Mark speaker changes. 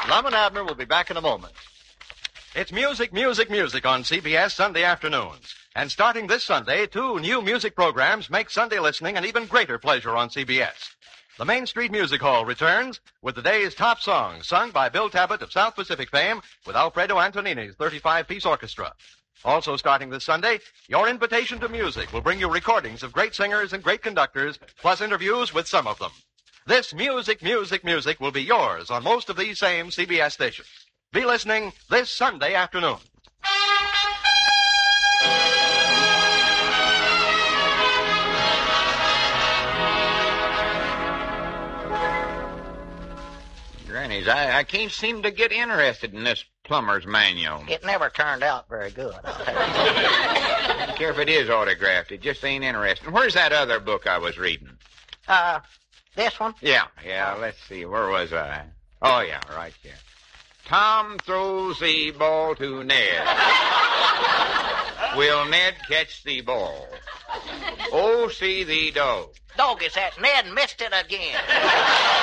Speaker 1: Lum and Abner will be back in a moment.
Speaker 2: It's music, music, music on CBS Sunday afternoons. And starting this Sunday, 2 new music programs make Sunday listening an even greater pleasure on CBS. The Main Street Music Hall returns with the day's top songs sung by Bill Tabbitt of South Pacific fame with Alfredo Antonini's 35-piece orchestra. Also starting this Sunday, Your Invitation to Music will bring you recordings of great singers and great conductors, plus interviews with some of them. This music, music, music will be yours on most of these same CBS stations. Be listening this Sunday afternoon.
Speaker 3: Grannies, I can't seem to get interested in this plumber's manual.
Speaker 4: It never turned out very good, I'll tell you.
Speaker 3: I don't care if it is autographed. It just ain't interesting. Where's that other book I was reading?
Speaker 4: This one?
Speaker 3: Yeah, let's see. Where was I? Oh, yeah, right here. Tom throws the ball to Ned. Will Ned catch the ball? Oh, see the dog.
Speaker 4: Dog is that Ned missed it again.